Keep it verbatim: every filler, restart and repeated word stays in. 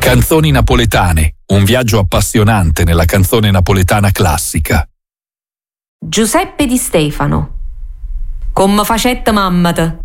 Canzoni napoletane, un viaggio appassionante nella canzone napoletana classica. Giuseppe Di Stefano. Come facette mammata.